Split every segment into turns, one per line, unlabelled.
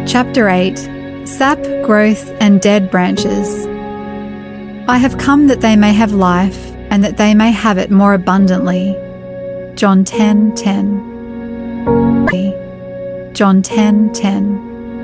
Chapter 8. Sap, Growth and Dead Branches. I have come that they may have life, and that they may have it more abundantly. John 10:10. John 10:10.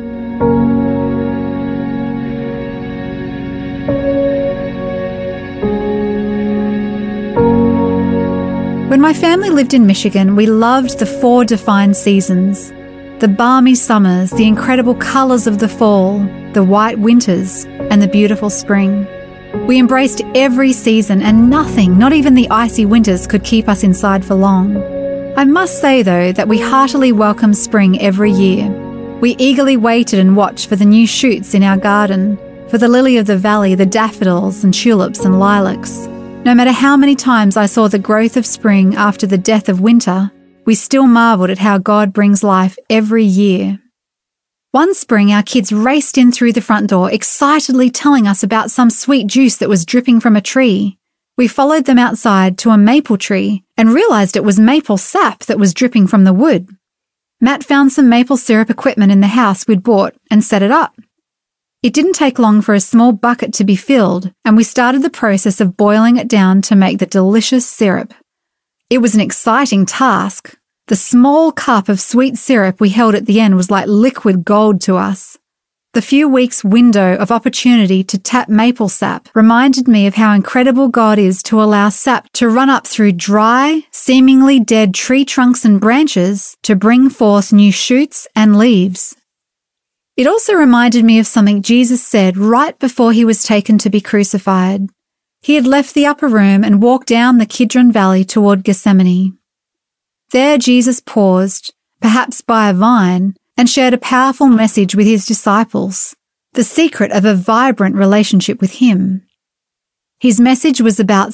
When my family lived in Michigan, we loved the 4 defined seasons. The balmy summers, the incredible colours of the fall, the white winters, and the beautiful spring. We embraced every season, and nothing, not even the icy winters, could keep us inside for long. I must say, though, that we heartily welcomed spring every year. We eagerly waited and watched for the new shoots in our garden, for the lily of the valley, the daffodils and tulips and lilacs. No matter how many times I saw the growth of spring after the death of winter, we still marvelled at how God brings life every year. One spring, our kids raced in through the front door, excitedly telling us about some sweet juice that was dripping from a tree. We followed them outside to a maple tree and realised it was maple sap that was dripping from the wood. Matt found some maple syrup equipment in the house we'd bought and set it up. It didn't take long for a small bucket to be filled, and we started the process of boiling it down to make the delicious syrup. It was an exciting task. The small cup of sweet syrup we held at the end was like liquid gold to us. The few weeks' window of opportunity to tap maple sap reminded me of how incredible God is to allow sap to run up through dry, seemingly dead tree trunks and branches to bring forth new shoots and leaves. It also reminded me of something Jesus said right before he was taken to be crucified. He had left the upper room and walked down the Kidron Valley toward Gethsemane. There Jesus paused, perhaps by a vine, and shared a powerful message with his disciples, the secret of a vibrant relationship with him. His message was about